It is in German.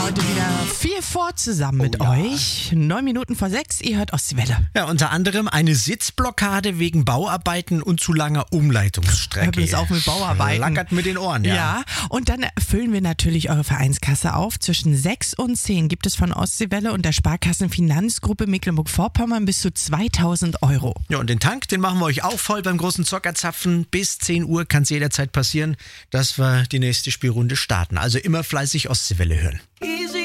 heute wieder viel vor zusammen mit euch. 9 Minuten vor 6, ihr hört Ostwelle. Ja, unter anderem eine Sitzblockade wegen Bauarbeiten und zu langer Umleitungsstrecke. Hört auch mit Bauarbeiten. Lackert mit den Ohren, ja. Ja, und dann füllen wir natürlich eure Vereinskasse auf. Zwischen 6 und 10 gibt es von Ostseewelle und der Sparkassenfinanzgruppe Mecklenburg-Vorpommern bis zu 2.000 Euro. Ja, und den Tank, den machen wir euch auch voll beim großen Zockerzapfen. Bis 10 Uhr kann es jederzeit passieren, dass wir die nächste Spielrunde starten. Also immer fleißig Ostseewelle hören.